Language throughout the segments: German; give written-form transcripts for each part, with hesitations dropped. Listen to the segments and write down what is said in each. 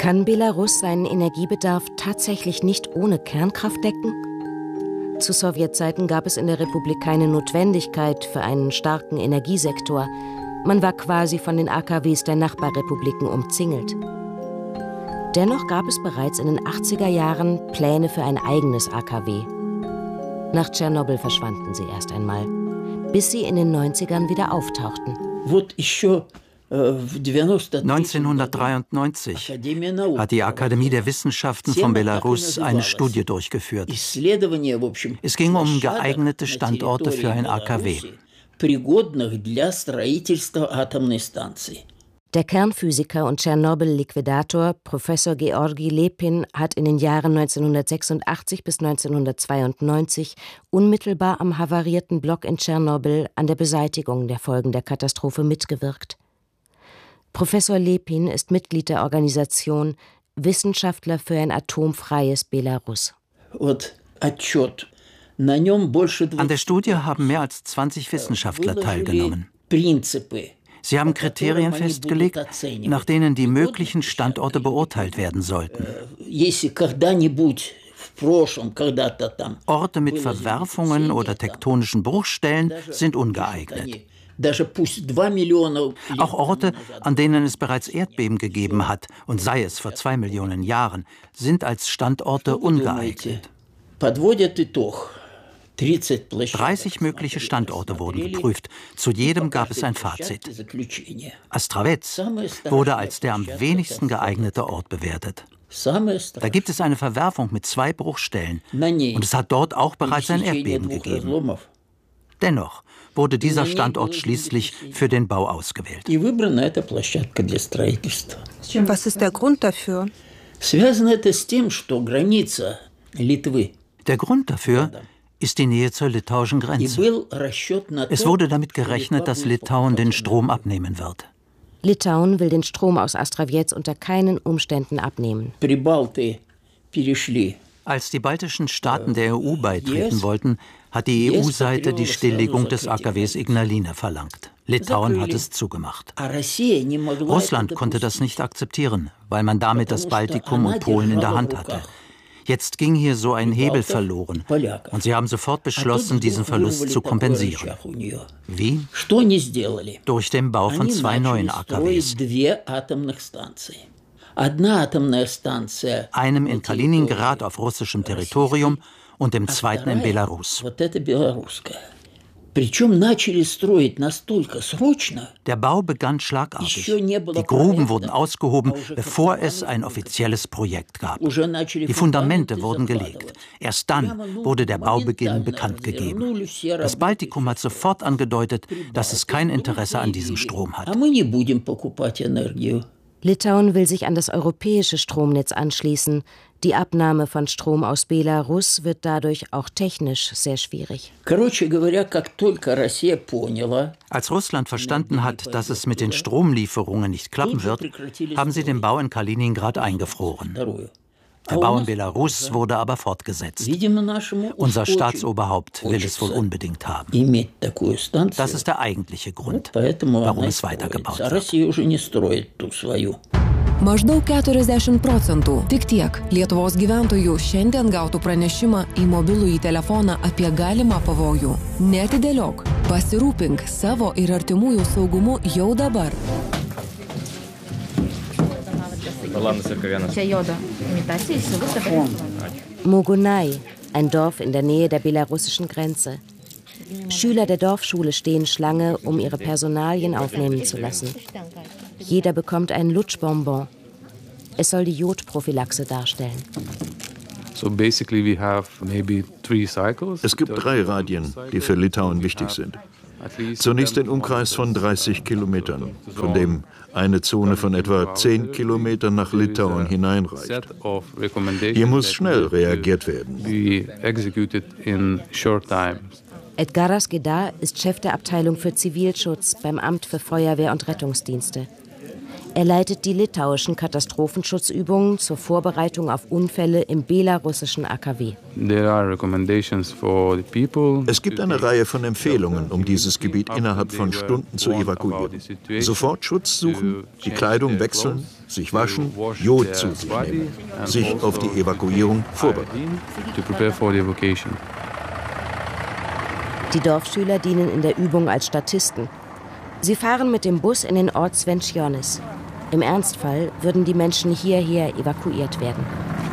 Kann Belarus seinen Energiebedarf tatsächlich nicht ohne Kernkraft decken? Zu Sowjetzeiten gab es in der Republik keine Notwendigkeit für einen starken Energiesektor. Man war quasi von den AKWs der Nachbarrepubliken umzingelt. Dennoch gab es bereits in den 80er Jahren Pläne für ein eigenes AKW. Nach Tschernobyl verschwanden sie erst einmal, bis sie in den 90ern wieder auftauchten. 1993 hat die Akademie der Wissenschaften von Belarus eine Studie durchgeführt. Es ging um geeignete Standorte für ein AKW. Der Kernphysiker und Tschernobyl-Liquidator Professor Georgi Lepin hat in den Jahren 1986 bis 1992 unmittelbar am havarierten Block in Tschernobyl an der Beseitigung der Folgen der Katastrophe mitgewirkt. Professor Lepin ist Mitglied der Organisation Wissenschaftler für ein atomfreies Belarus. An der Studie haben mehr als 20 Wissenschaftler teilgenommen. Sie haben Kriterien festgelegt, nach denen die möglichen Standorte beurteilt werden sollten. Orte mit Verwerfungen oder tektonischen Bruchstellen sind ungeeignet. Auch Orte, an denen es bereits Erdbeben gegeben hat, und sei es vor 2 Millionen Jahren, sind als Standorte ungeeignet. 30 mögliche Standorte wurden geprüft. Zu jedem gab es ein Fazit. Astravets wurde als der am wenigsten geeignete Ort bewertet. Da gibt es eine Verwerfung mit 2 Bruchstellen und es hat dort auch bereits ein Erdbeben gegeben. Dennoch wurde dieser Standort schließlich für den Bau ausgewählt. Was ist der Grund dafür? Der Grund dafür ist die Nähe zur litauischen Grenze. Es wurde damit gerechnet, dass Litauen den Strom abnehmen wird. Litauen will den Strom aus Astravets unter keinen Umständen abnehmen. Als die baltischen Staaten der EU beitreten wollten, hat die EU-Seite die Stilllegung des AKWs Ignalina verlangt. Litauen hat es zugemacht. Russland konnte das nicht akzeptieren, weil man damit das Baltikum und Polen in der Hand hatte. Jetzt ging hier so ein Hebel verloren und sie haben sofort beschlossen, diesen Verlust zu kompensieren. Wie? Durch den Bau von 2 neuen AKWs. Einem in Kaliningrad auf russischem Territorium und dem zweiten in Belarus. Der Bau begann schlagartig. Die Gruben wurden ausgehoben, bevor es ein offizielles Projekt gab. Die Fundamente wurden gelegt. Erst dann wurde der Baubeginn bekannt gegeben. Das Baltikum hat sofort angedeutet, dass es kein Interesse an diesem Strom hat. Litauen will sich an das europäische Stromnetz anschließen. Die Abnahme von Strom aus Belarus wird dadurch auch technisch sehr schwierig. Als Russland verstanden hat, dass es mit den Stromlieferungen nicht klappen wird, haben sie den Bau in Kaliningrad eingefroren. Der Bau in Belarus wurde aber fortgesetzt. Unser Staatsoberhaupt will es wohl unbedingt haben. Das ist der eigentliche Grund, warum es weitergebaut wird. Maždaug 40%. Tik tiek Lietuvos gyventojų šiandien gautų pranešimą į mobilųjį telefoną apie galimą pavojų. Neatidėliok. Pasirūpink savo ir artimųjų saugumu jau dabar. Mogunai, ein Dorf in der Nähe der belarussischen Grenze. Schüler der Dorfschule stehen Schlange, um ihre Personalien aufnehmen zu lassen. Jeder bekommt einen Lutschbonbon. Es soll die Jodprophylaxe darstellen. Es gibt 3 Radien, die für Litauen wichtig sind. Zunächst den Umkreis von 30 Kilometern, von dem eine Zone von etwa 10 Kilometern nach Litauen hineinreicht. Hier muss schnell reagiert werden. Edgaras Gedar ist Chef der Abteilung für Zivilschutz beim Amt für Feuerwehr und Rettungsdienste. Er leitet die litauischen Katastrophenschutzübungen zur Vorbereitung auf Unfälle im belarussischen AKW. Es gibt eine Reihe von Empfehlungen, um dieses Gebiet innerhalb von Stunden zu evakuieren. Sofort Schutz suchen, die Kleidung wechseln, sich waschen, Jod zu sich nehmen, sich auf die Evakuierung vorbereiten. Die Dorfschüler dienen in der Übung als Statisten. Sie fahren mit dem Bus in den Ort Svencionis. Im Ernstfall würden die Menschen hierher evakuiert werden.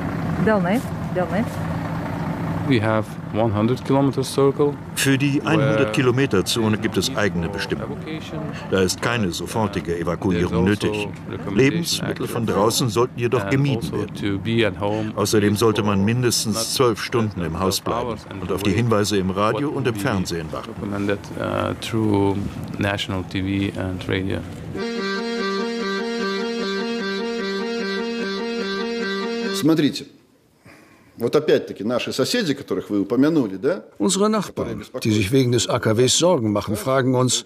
Für die 100-Kilometer-Zone gibt es eigene Bestimmungen. Da ist keine sofortige Evakuierung nötig. Lebensmittel von draußen sollten jedoch gemieden werden. Außerdem sollte man mindestens 12 Stunden im Haus bleiben und auf die Hinweise im Radio und im Fernsehen warten. Смотрите. Unsere Nachbarn, die sich wegen des AKWs Sorgen machen, fragen uns,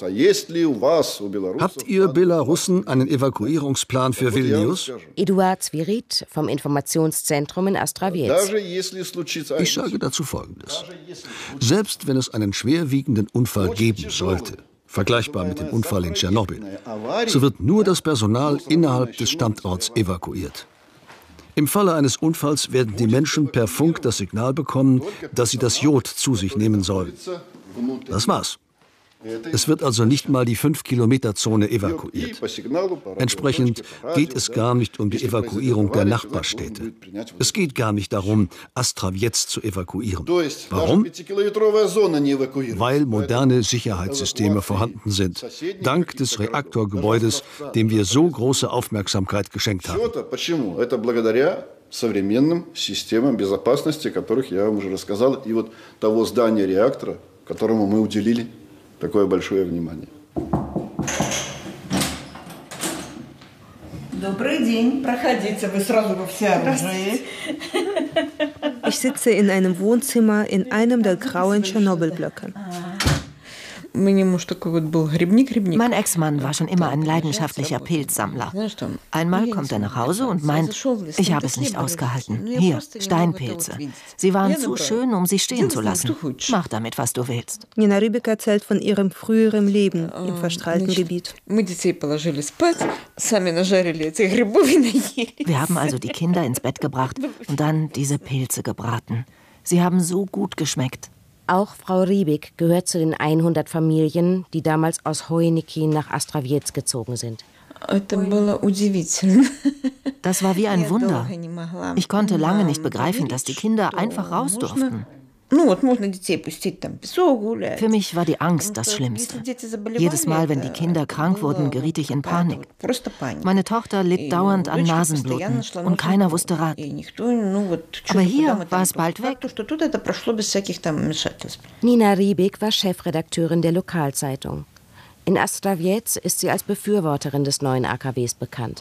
habt ihr Belarussen einen Evakuierungsplan für Vilnius? Eduard Zvirit vom Informationszentrum in Astravets. Ich sage dazu Folgendes. Selbst wenn es einen schwerwiegenden Unfall geben sollte, vergleichbar mit dem Unfall in Tschernobyl, so wird nur das Personal innerhalb des Standorts evakuiert. Im Falle eines Unfalls werden die Menschen per Funk das Signal bekommen, dass sie das Jod zu sich nehmen sollen. Das war's. Es wird also nicht mal die 5-Kilometer-Zone evakuiert. Entsprechend geht es gar nicht um die Evakuierung der Nachbarstädte. Es geht gar nicht darum, Astravets zu evakuieren. Warum? Weil moderne Sicherheitssysteme vorhanden sind, dank des Reaktorgebäudes, dem wir so große Aufmerksamkeit geschenkt haben. Современным системам безопасности, о которых я вам уже рассказал, и вот того здания реактора, которому мы уделили такое большое внимание. Добрый день. Проходите, вы сразу во всеоружии. Ich sitze in einem Wohnzimmer in einem der grauen Tschernobyl-Blöcke. Mein Ex-Mann war schon immer ein leidenschaftlicher Pilzsammler. Einmal kommt er nach Hause und meint, ich habe es nicht ausgehalten. Hier, Steinpilze. Sie waren zu schön, um sie stehen zu lassen. Mach damit, was du willst. Nina Rybik erzählt von ihrem früheren Leben im verstrahlten Gebiet. Wir haben also die Kinder ins Bett gebracht und dann diese Pilze gebraten. Sie haben so gut geschmeckt. Auch Frau Rybik gehört zu den 100 Familien, die damals aus Hoyniki nach Astravets gezogen sind. Das war wie ein Wunder. Ich konnte lange nicht begreifen, dass die Kinder einfach raus durften. Für mich war die Angst das Schlimmste. Jedes Mal, wenn die Kinder krank wurden, geriet ich in Panik. Meine Tochter litt dauernd an Nasenbluten und keiner wusste Rat. Aber hier war es bald weg. Nina Rybik war Chefredakteurin der Lokalzeitung. In Astravets ist sie als Befürworterin des neuen AKWs bekannt.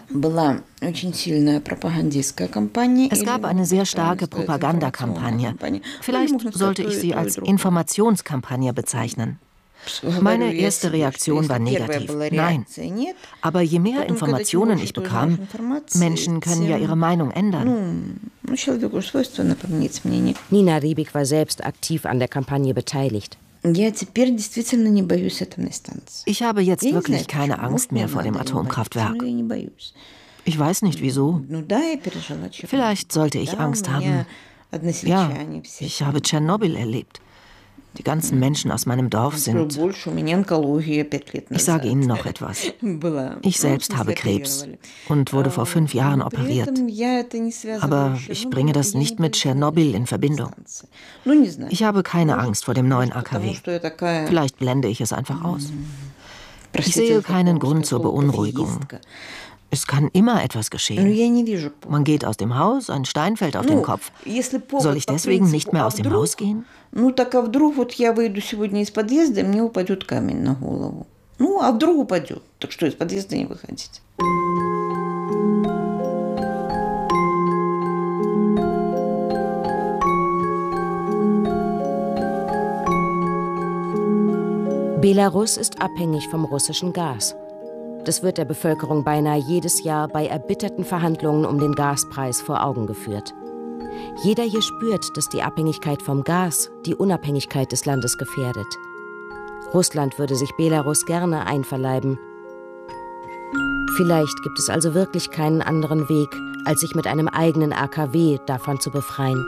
Es gab eine sehr starke Propagandakampagne. Vielleicht sollte ich sie als Informationskampagne bezeichnen. Meine erste Reaktion war negativ. Nein. Aber je mehr Informationen ich bekam, Menschen können ja ihre Meinung ändern. Nina Rybik war selbst aktiv an der Kampagne beteiligt. Ich habe jetzt wirklich keine Angst mehr vor dem Atomkraftwerk. Ich weiß nicht wieso. Vielleicht sollte ich Angst haben. Ja, ich habe Tschernobyl erlebt. Die ganzen Menschen aus meinem Dorf sind... Ich sage Ihnen noch etwas. Ich selbst habe Krebs und wurde vor 5 Jahren operiert. Aber ich bringe das nicht mit Tschernobyl in Verbindung. Ich habe keine Angst vor dem neuen AKW. Vielleicht blende ich es einfach aus. Ich sehe keinen Grund zur Beunruhigung. Es kann immer etwas geschehen. Man geht aus dem Haus, ein Stein fällt auf den Kopf. Soll ich deswegen nicht mehr aus dem Haus gehen? Так а вдруг вот я выйду сегодня из подъезда, и мне упадет камень на голову. А вдруг упадет. Так что из подъезда не выходить. Belarus ist abhängig vom russischen Gas. Das wird der Bevölkerung beinahe jedes Jahr bei erbitterten Verhandlungen um den Gaspreis vor Augen geführt. Jeder hier spürt, dass die Abhängigkeit vom Gas die Unabhängigkeit des Landes gefährdet. Russland würde sich Belarus gerne einverleiben. Vielleicht gibt es also wirklich keinen anderen Weg, als sich mit einem eigenen AKW davon zu befreien.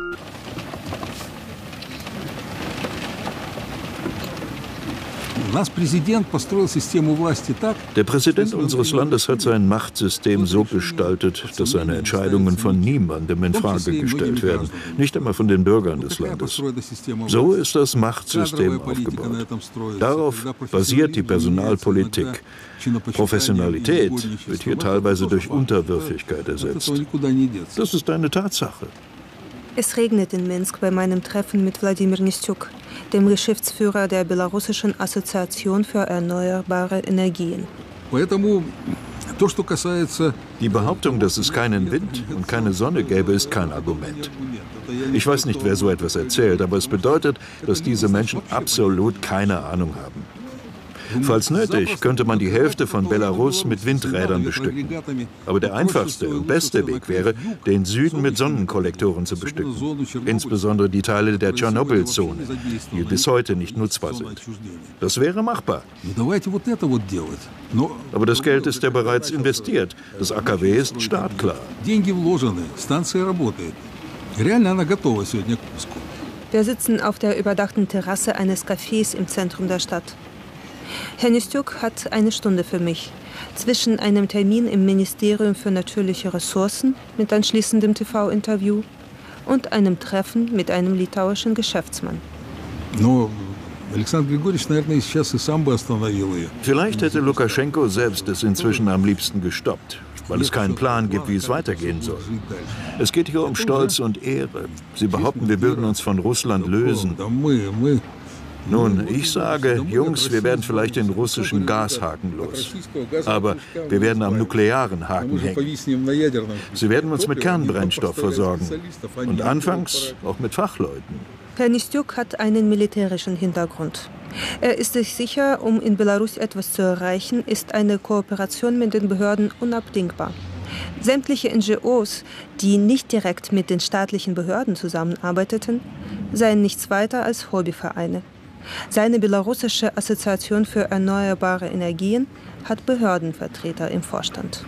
Der Präsident unseres Landes hat sein Machtsystem so gestaltet, dass seine Entscheidungen von niemandem in Frage gestellt werden, nicht einmal von den Bürgern des Landes. So ist das Machtsystem aufgebaut. Darauf basiert die Personalpolitik. Professionalität wird hier teilweise durch Unterwürfigkeit ersetzt. Das ist eine Tatsache. Es regnet in Minsk bei meinem Treffen mit Wladimir Nistjuk, dem Geschäftsführer der Belarussischen Assoziation für erneuerbare Energien. Die Behauptung, dass es keinen Wind und keine Sonne gäbe, ist kein Argument. Ich weiß nicht, wer so etwas erzählt, aber es bedeutet, dass diese Menschen absolut keine Ahnung haben. Falls nötig, könnte man die Hälfte von Belarus mit Windrädern bestücken. Aber der einfachste und beste Weg wäre, den Süden mit Sonnenkollektoren zu bestücken. Insbesondere die Teile der Tschernobyl-Zone, die bis heute nicht nutzbar sind. Das wäre machbar. Aber das Geld ist ja bereits investiert. Das AKW ist startklar. Wir sitzen auf der überdachten Terrasse eines Cafés im Zentrum der Stadt. Herr Nistjuk hat eine Stunde für mich, zwischen einem Termin im Ministerium für natürliche Ressourcen mit anschließendem TV-Interview und einem Treffen mit einem litauischen Geschäftsmann. Vielleicht hätte Lukaschenko selbst es inzwischen am liebsten gestoppt, weil es keinen Plan gibt, wie es weitergehen soll. Es geht hier um Stolz und Ehre. Sie behaupten, wir würden uns von Russland lösen. Nun, ich sage, Jungs, wir werden vielleicht den russischen Gashaken los. Aber wir werden am nuklearen Haken hängen. Sie werden uns mit Kernbrennstoff versorgen. Und anfangs auch mit Fachleuten. Herr Nistjuk hat einen militärischen Hintergrund. Er ist sich sicher, um in Belarus etwas zu erreichen, ist eine Kooperation mit den Behörden unabdingbar. Sämtliche NGOs, die nicht direkt mit den staatlichen Behörden zusammenarbeiteten, seien nichts weiter als Hobbyvereine. Seine belarussische Assoziation für erneuerbare Energien hat Behördenvertreter im Vorstand.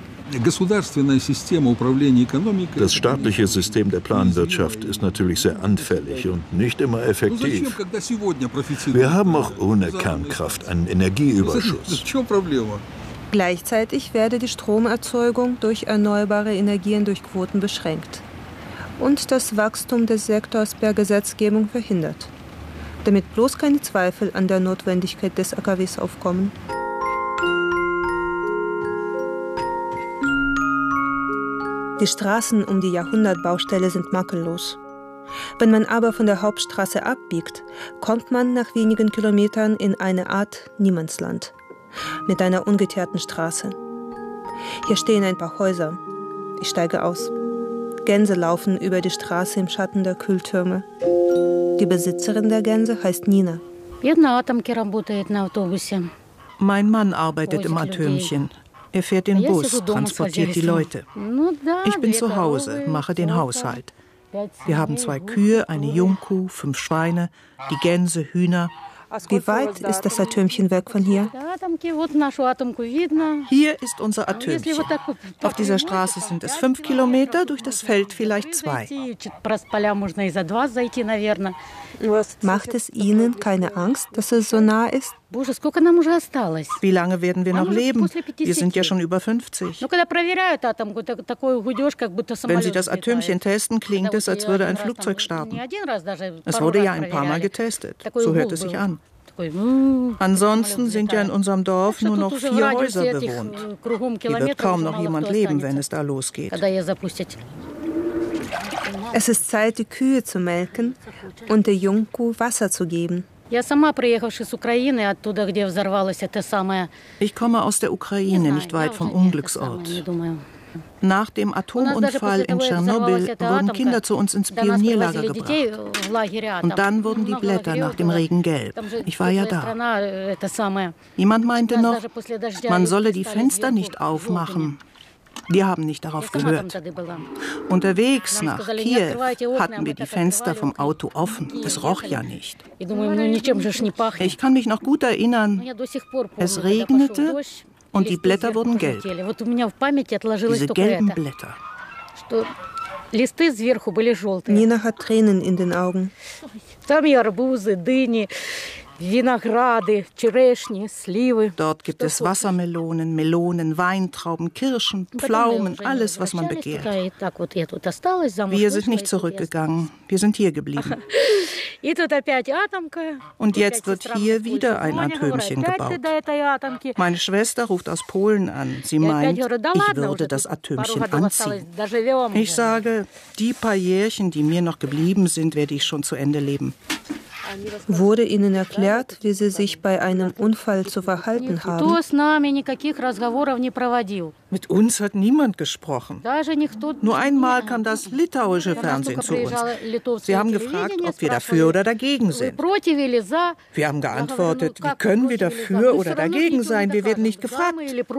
Das staatliche System der Planwirtschaft ist natürlich sehr anfällig und nicht immer effektiv. Wir haben auch ohne Kernkraft einen Energieüberschuss. Gleichzeitig werde die Stromerzeugung durch erneuerbare Energien durch Quoten beschränkt und das Wachstum des Sektors per Gesetzgebung verhindert, damit bloß keine Zweifel an der Notwendigkeit des AKWs aufkommen. Die Straßen um die Jahrhundertbaustelle sind makellos. Wenn man aber von der Hauptstraße abbiegt, kommt man nach wenigen Kilometern in eine Art Niemandsland mit einer ungeteerten Straße. Hier stehen ein paar Häuser. Ich steige aus. Gänse laufen über die Straße im Schatten der Kühltürme. Die Besitzerin der Gänse heißt Nina. Mein Mann arbeitet im Atömchen. Er fährt den Bus, transportiert die Leute. Ich bin zu Hause, mache den Haushalt. Wir haben 2 Kühe, eine Jungkuh, 5 Schweine, die Gänse, Hühner. Wie weit ist das Atömchen weg von hier? Hier ist unser Atömchen. Auf dieser Straße sind es 5 Kilometer, durch das Feld vielleicht 2. Macht es Ihnen keine Angst, dass es so nah ist? Wie lange werden wir noch leben? Wir sind ja schon über 50. Wenn Sie das Atömchen testen, klingt es, als würde ein Flugzeug starten. Es wurde ja ein paar Mal getestet. So hört es sich an. Ansonsten sind ja in unserem Dorf nur noch 4 Häuser bewohnt. Hier wird kaum noch jemand leben, wenn es da losgeht. Es ist Zeit, die Kühe zu melken und der Jungkuh Wasser zu geben. Ich komme aus der Ukraine, nicht weit vom Unglücksort. Nach dem Atomunfall in Tschernobyl wurden Kinder zu uns ins Pionierlager gebracht. Und dann wurden die Blätter nach dem Regen gelb. Ich war ja da. Jemand meinte noch, man solle die Fenster nicht aufmachen. Wir haben nicht darauf gehört. Unterwegs nach Kiew hatten wir die Fenster vom Auto offen. Es roch ja nicht. Ich kann mich noch gut erinnern. Es regnete Und die Blätter wurden gelb. Diese gelben Blätter. Nina hat Tränen in den Augen. Dort gibt es Wassermelonen, Melonen, Weintrauben, Kirschen, Pflaumen, alles, was man begehrt. Wir sind nicht zurückgegangen, wir sind hier geblieben. Und jetzt wird hier wieder ein Atömchen gebaut. Meine Schwester ruft aus Polen an. Sie meint, ich würde das Atömchen anziehen. Ich sage, die paar Jährchen, die mir noch geblieben sind, werde ich schon zu Ende leben. Wurde Ihnen erklärt, wie Sie sich bei einem Unfall zu verhalten haben? Mit uns hat niemand gesprochen. Nur einmal kam das litauische Fernsehen zu uns. Sie haben gefragt, ob wir dafür oder dagegen sind. Wir haben geantwortet, wie können wir dafür oder dagegen sein? Wir werden nicht gefragt.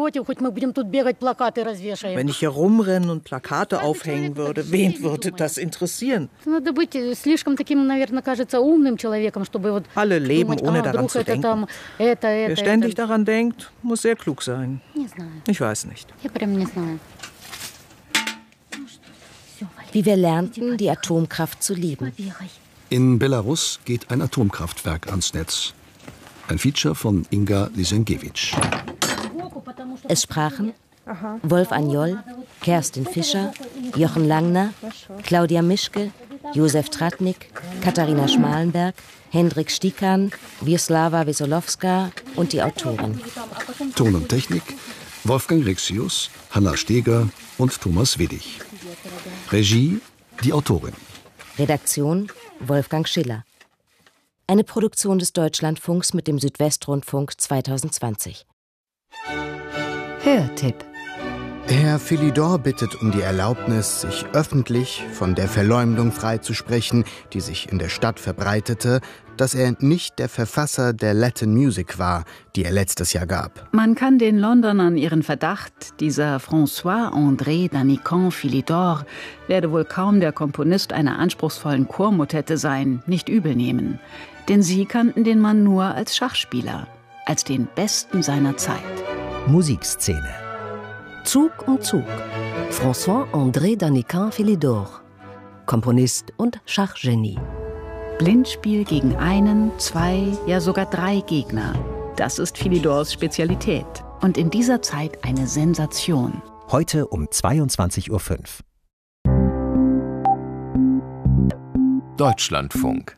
Wenn ich hier rumrennen und Plakate aufhängen würde, wen würde das interessieren? Alle leben, ohne daran zu denken. Wer ständig daran denkt, muss sehr klug sein. Ich weiß nicht. Wie wir lernten, die Atomkraft zu lieben. In Belarus geht ein Atomkraftwerk ans Netz. Ein Feature von Inga Lisenkiewicz. Es sprachen Wolf Agnol, Kerstin Fischer, Jochen Langner, Claudia Mischke, Josef Tratnik, Katharina Schmalenberg, Hendrik Stikan, Wisława Wesolowska und die Autorin. Ton und Technik Wolfgang Rixius, Hanna Steger und Thomas Widdig. Regie die Autorin. Redaktion Wolfgang Schiller. Eine Produktion des Deutschlandfunks mit dem Südwestrundfunk 2020. Hörtipp. Herr Philidor bittet um die Erlaubnis, sich öffentlich von der Verleumdung freizusprechen, die sich in der Stadt verbreitete, dass er nicht der Verfasser der Latin Music war, die er letztes Jahr gab. Man kann den Londonern ihren Verdacht, dieser François-André Danican Philidor werde wohl kaum der Komponist einer anspruchsvollen Chormotette sein, nicht übel nehmen. Denn sie kannten den Mann nur als Schachspieler, als den Besten seiner Zeit. Musikszene. Zug um Zug. François-André Danican Philidor. Komponist und Schachgenie. Blindspiel gegen einen, zwei, ja sogar drei Gegner. Das ist Philidors Spezialität. Und in dieser Zeit eine Sensation. Heute um 22:05 Uhr. Deutschlandfunk.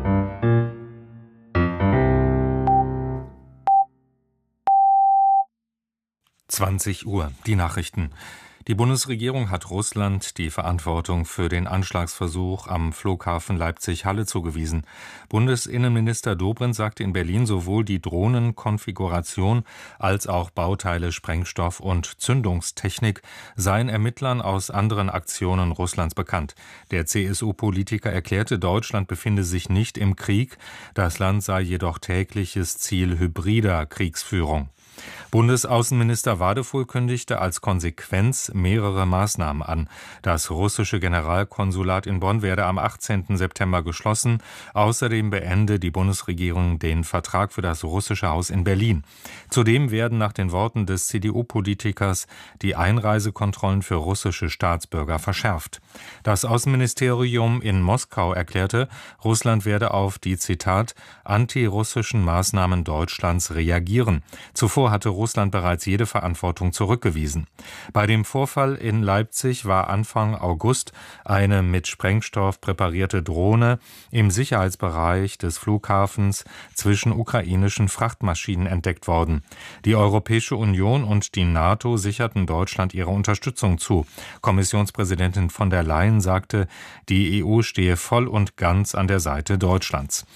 Uhr, die Nachrichten. Die Bundesregierung hat Russland die Verantwortung für den Anschlagsversuch am Flughafen Leipzig-Halle zugewiesen. Bundesinnenminister Dobrindt sagte in Berlin, sowohl die Drohnenkonfiguration als auch Bauteile, Sprengstoff und Zündungstechnik seien Ermittlern aus anderen Aktionen Russlands bekannt. Der CSU-Politiker erklärte, Deutschland befinde sich nicht im Krieg. Das Land sei jedoch tägliches Ziel hybrider Kriegsführung. Bundesaußenminister Wadefuhl kündigte als Konsequenz mehrere Maßnahmen an. Das russische Generalkonsulat in Bonn werde am 18. September geschlossen. Außerdem beende die Bundesregierung den Vertrag für das russische Haus in Berlin. Zudem werden nach den Worten des CDU-Politikers die Einreisekontrollen für russische Staatsbürger verschärft. Das Außenministerium in Moskau erklärte, Russland werde auf die, Zitat, antirussischen Maßnahmen Deutschlands reagieren. Zuvor hatte Russland bereits jede Verantwortung zurückgewiesen. Bei dem Vorfall in Leipzig war Anfang August eine mit Sprengstoff präparierte Drohne im Sicherheitsbereich des Flughafens zwischen ukrainischen Frachtmaschinen entdeckt worden. Die Europäische Union und die NATO sicherten Deutschland ihre Unterstützung zu. Kommissionspräsidentin von der Leyen sagte, die EU stehe voll und ganz an der Seite Deutschlands.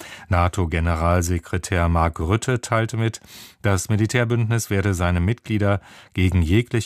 NATO-Generalsekretär Mark Rutte teilte mit, das Militärbündnis werde seine Mitglieder gegen jegliche